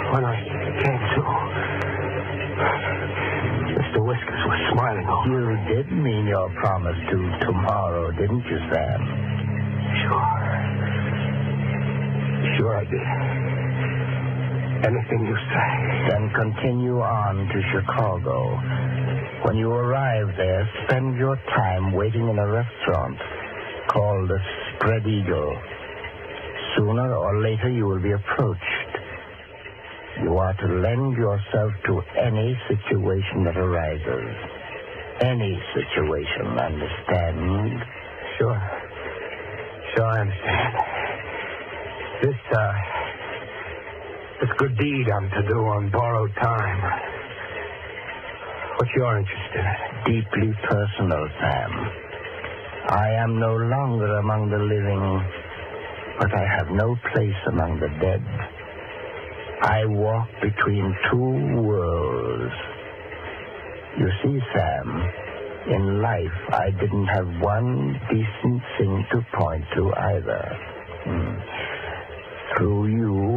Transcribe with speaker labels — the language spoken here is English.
Speaker 1: when I came to, Mr. Whiskers was smiling over.
Speaker 2: You did mean your promise to tomorrow, didn't you, Sam?
Speaker 1: Sure I did. Anything you say.
Speaker 2: Then continue on to Chicago. When you arrive there, spend your time waiting in a restaurant called the Spread Eagle. Sooner or later, you will be approached. You are to lend yourself to any situation that arises. Any situation, understand?
Speaker 1: Sure, I understand. This good deed I'm to do on borrowed time. What's your interest in it?
Speaker 2: Deeply personal, Sam. I am no longer among the living, but I have no place among the dead. I walk between two worlds. You see, Sam, in life I didn't have one decent thing to point to either. Through you,